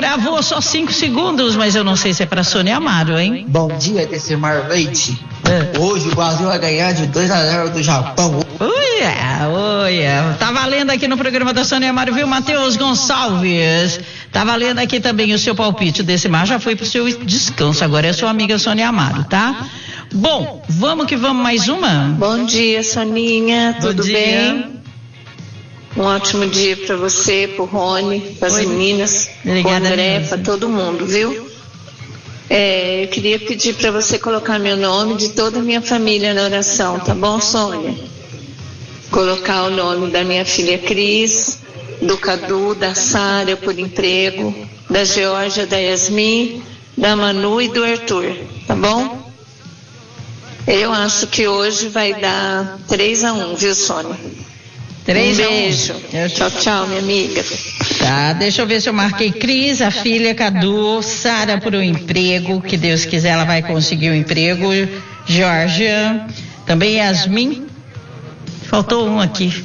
Travou só 5 segundos, mas eu não sei se é pra Sônia Amaro, hein? Bom dia, Decimar Leite. Hoje o Brasil vai ganhar de 2-0 do Japão. Uia. Tá valendo aqui no programa da Sônia Amaro, viu, Matheus Gonçalves? Tá valendo aqui também o seu palpite. Decimar já foi pro seu descanso, agora é sua amiga Sônia Amaro, tá? Bom, vamos que vamos, mais uma? Bom dia, Soninha, tudo bem? Um ótimo dia para você, pro Rony, para as meninas, pro André, para todo mundo, viu? Eu queria pedir para você colocar meu nome de toda a minha família na oração, tá bom, Sônia? Colocar o nome da minha filha Cris, do Cadu, da Sara por emprego, da Georgia, da Yasmin, da Manu e do Arthur, tá bom? Eu acho que hoje vai dar 3-1, viu, Sônia? 3-1. Um beijo. Tchau, tchau, minha amiga. Tá, deixa eu ver se eu marquei Cris, a filha, Cadu, Sara por um emprego, que Deus quiser ela vai conseguir um emprego, Georgia, também Yasmin, faltou um aqui.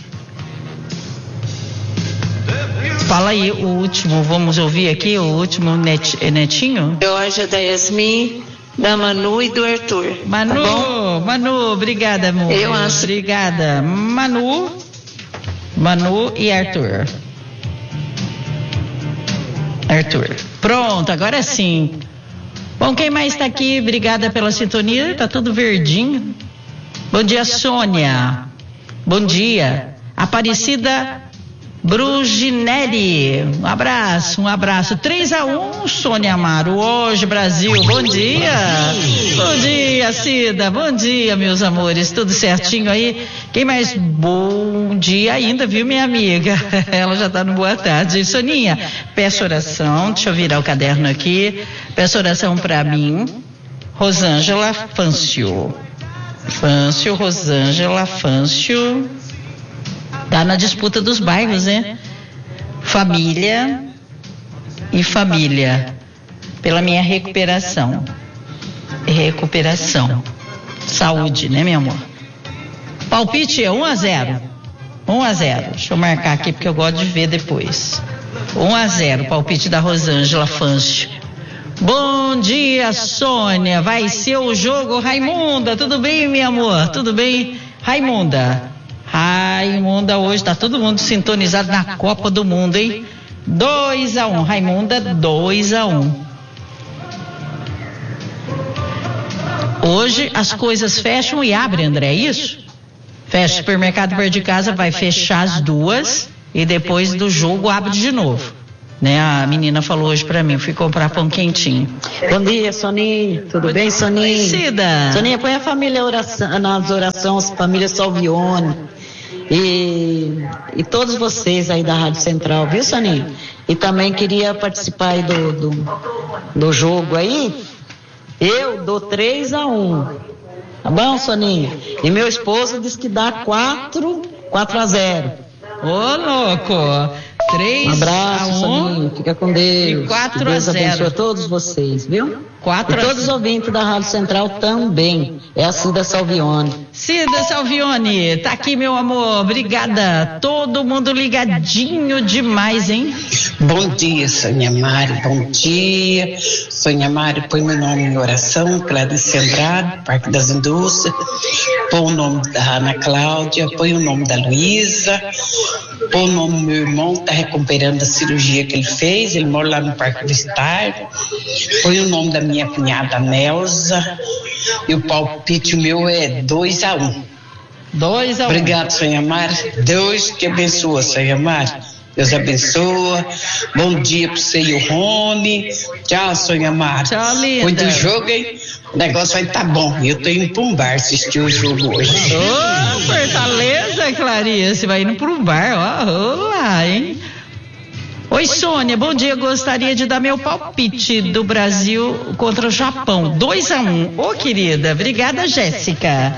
Fala aí o último, vamos ouvir aqui o último netinho? Georgia, da Yasmin, da Manu e do Arthur. Manu, tá, Manu, obrigada, amor. Eu acho. Obrigada. Manu e Arthur. Pronto, agora sim. Bom, quem mais está aqui? Obrigada pela sintonia. Tá tudo verdinho. Bom dia, Sônia. Bom dia. Aparecida Bruginelli. Um abraço. 3-1, Sônia Amaro. Hoje, Brasil. Bom dia. Bom dia, Cida. Bom dia, meus amores. Tudo certinho aí? Quem mais? Bom dia ainda, viu, minha amiga? Ela já tá no boa tarde. Soninha, peço oração. Deixa eu virar o caderno aqui. Peço oração pra mim. Rosângela Fâncio. Rosângela Fâncio. Tá na disputa dos bairros, né? Família. Pela minha recuperação. Saúde, né, meu amor? Palpite é 1-0. Deixa eu marcar aqui porque eu gosto de ver depois. 1-0, palpite da Rosângela Fâncio. Bom dia, Sônia. Vai ser o jogo, Raimunda. Tudo bem, meu amor? Tudo bem? Raimunda, hoje tá todo mundo sintonizado na Copa do Mundo, hein? 2-1, Raimunda, 2-1. Hoje as coisas fecham e abrem, André, é isso? Fecha o supermercado perto de casa, vai fechar as 2 e depois do jogo abre de novo. Né? A menina falou hoje pra mim, fui comprar pão quentinho. Bom dia, Soninha. Tudo bem, Soninha? Cida. Soninha, põe a família nas orações, família Salvione. E todos vocês aí da Rádio Central, viu, Soninha? E também queria participar aí do jogo aí. Eu dou 3-1. Tá bom, Soninha? E meu esposo disse que dá 4-0. Ô, louco! 3-1. Um abraço, Soninha. Fica com Deus. E 4-0. Que Deus abençoe a todos vocês, viu? 4-0. E todos os ouvintes da Rádio Central também. É a Cida Salvione. Cida Salvione, tá aqui, meu amor. Obrigada. Todo mundo ligadinho demais, hein? Bom dia, Sônia Amaro. Bom dia. Sônia Amaro, põe meu nome em oração. Clarice Andrade, Parque das Indústrias. Põe o nome da Ana Cláudia. Põe o nome da Luísa. Põe o nome do meu irmão, que tá recuperando a cirurgia que ele fez. Ele mora lá no Parque do Estado. Põe o nome da minha cunhada Nelza. E o palpite meu é 2-1. 2-1. Obrigado, Sônia Amaro. Deus te abençoa, Sônia Amaro. Deus abençoa. Bom dia pra você e o Rony. Tchau, Sônia Amaro. Tchau, linda. Cuide do jogo, hein? O negócio vai estar bom. Eu tô indo pra um bar assistir o jogo hoje. Ô, Fortaleza, Clarice. Vai indo pro bar, ó. Olá, hein? Oi, Sônia, bom dia. Gostaria de dar meu palpite do Brasil contra o Japão. 2-1. Ô, querida, obrigada, Jéssica.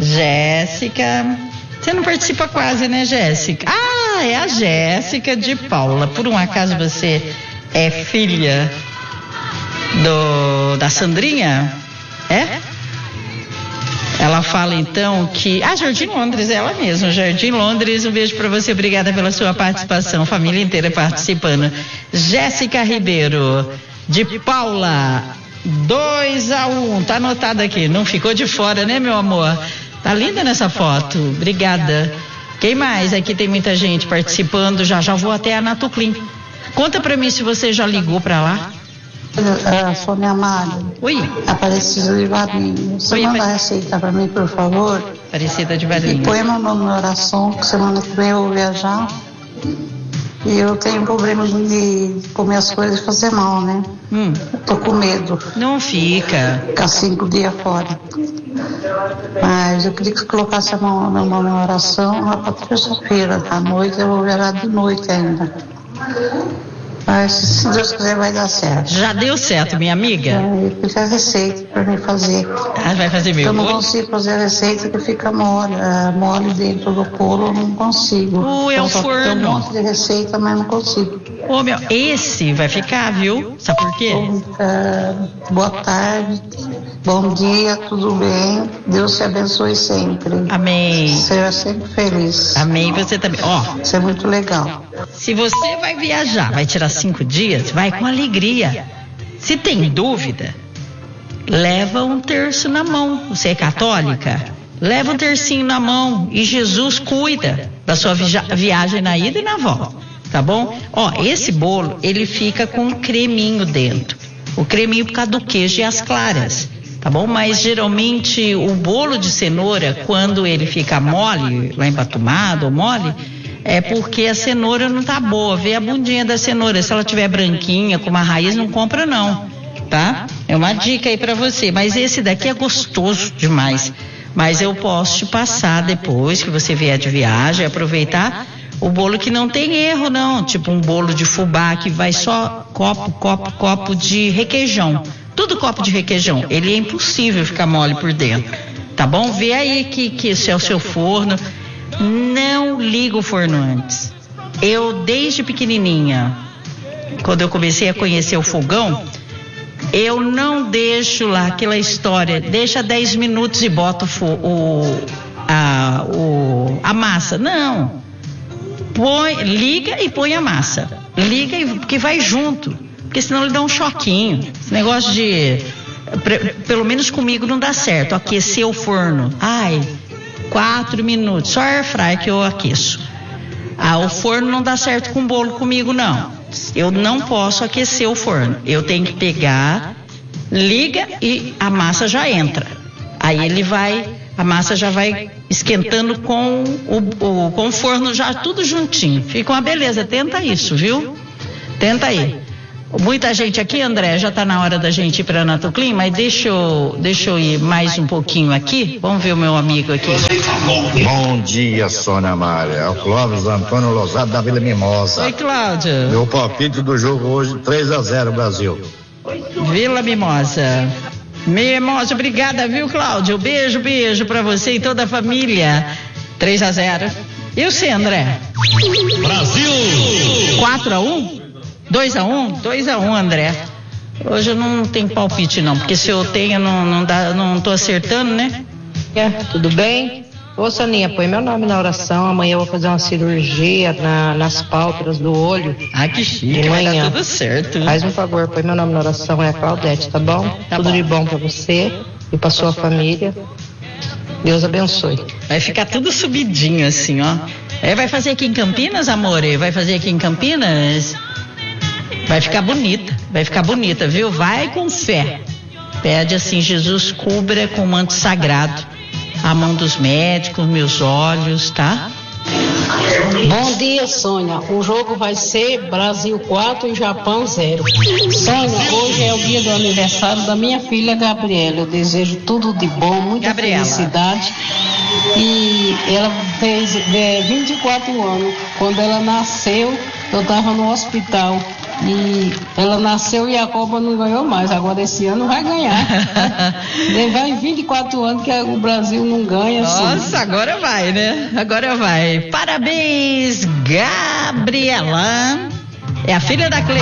Você não participa quase, né, Jéssica? Ah, é a Jéssica de Paula. Por um acaso você é filha da Sandrinha? É? Ela fala então que... Jardim Londres, ela mesma. Jardim Londres, um beijo para você. Obrigada pela sua participação. Família inteira participando. Jéssica Ribeiro, de Paula, 2-1. Tá anotado aqui. Não ficou de fora, né, meu amor? Tá linda nessa foto. Obrigada. Quem mais? Aqui tem muita gente participando. Já vou até a Natuclim. Conta pra mim se você já ligou pra lá. Sônia Amália. Oi. Aparecida de Varinho. Você manda a receita pra mim, por favor? Aparecida de Varinho. E põe meu nome na oração, que semana que vem eu vou viajar. E eu tenho problema de comer as coisas e fazer mal, né? Tô com medo. Não fica. Ficar 5 dias fora. Mas eu queria que você colocasse meu nome na oração lá pra terça-feira à noite. Eu vou viajar de noite ainda. Mas se Deus quiser vai dar certo. Já deu certo, minha amiga? Eu pedi a receita para mim fazer. Vai fazer meu? Eu não consigo fazer a receita que fica mole dentro do bolo, eu não consigo. É o forno. Tem um monte de receita, mas não consigo. Esse vai ficar, viu? Sabe por quê? Boa tarde, bom dia, tudo bem? Deus te abençoe sempre. Amém. Seja sempre feliz. Amém, você também. Isso é muito legal. Se você vai viajar, vai tirar 5 dias, vai com alegria. Se tem dúvida, leva um terço na mão. Você é católica? Leva um tercinho na mão e Jesus cuida da sua viagem na ida e na volta, tá bom? Esse bolo, ele fica com um creminho dentro. O creminho por causa do queijo e as claras, tá bom? Mas geralmente o bolo de cenoura, quando ele fica mole, lá empatumado ou mole, é porque a cenoura não tá boa. Vê a bundinha da cenoura. Se ela tiver branquinha, com uma raiz, não compra não, tá? É uma dica aí pra você. Mas esse daqui é gostoso demais. Mas eu posso te passar depois que você vier de viagem, aproveitar o bolo que não tem erro não. Tipo um bolo de fubá que vai só copo de requeijão. Tudo copo de requeijão. Ele é impossível ficar mole por dentro, tá bom? Vê aí que esse é o seu forno. Não liga o forno antes. Eu, desde pequenininha, quando eu comecei a conhecer o fogão, eu não deixo lá aquela história, deixa 10 minutos e bota a massa. Não. Liga e põe a massa. Liga porque vai junto. Porque senão ele dá um choquinho. Esse negócio pelo menos comigo não dá certo. Aquecer o forno. 4 minutos, só air fry que eu aqueço. O forno não dá certo com bolo comigo, não. Eu não posso aquecer o forno. Eu tenho que pegar, liga e a massa já entra. Aí a massa já vai esquentando com o forno já tudo juntinho. Fica uma beleza, tenta isso, viu? Tenta aí. Muita gente aqui, André, já está na hora da gente ir para a Natuclim, mas deixa eu ir mais um pouquinho aqui. Vamos ver o meu amigo aqui. Bom dia, Sônia Amália. É o Clóvis Antônio Lozado da Vila Mimosa. Oi, Cláudio. Meu palpite do jogo hoje, 3-0 Brasil. Vila Mimosa. Mimosa, obrigada, viu, Cláudio? Beijo para você e toda a família. 3-0. E você, André? Brasil! 4-1? 2-1, André. Hoje eu não tenho palpite não, porque se eu tenho, não tô acertando, né? Tudo bem? Ô Soninha, põe meu nome na oração, amanhã eu vou fazer uma cirurgia nas pálpebras do olho. Que chique, vai dar tudo certo. Faz um favor, põe meu nome na oração, é a Claudete, tá bom? Tudo de bom pra você e pra sua família. Deus abençoe. Vai ficar tudo subidinho assim, ó. Vai fazer aqui em Campinas, amor? Vai fazer aqui em Campinas? Vai ficar bonita, viu? Vai com fé. Pede assim, Jesus cubra com o manto sagrado a mão dos médicos, meus olhos, tá? Bom dia, Sônia. O jogo vai ser Brasil 4 e Japão 0. Sônia, hoje é o dia do aniversário da minha filha Gabriela. Eu desejo tudo de bom, muita felicidade. E ela fez 24 anos. Quando ela nasceu, eu estava no hospital. E ela nasceu e a Copa não ganhou mais. Agora esse ano vai ganhar. Vai em 24 anos que o Brasil não ganha. Nossa, assim. Agora vai, né? Agora vai. Parabéns, Gabriela. É a filha da Cleiton.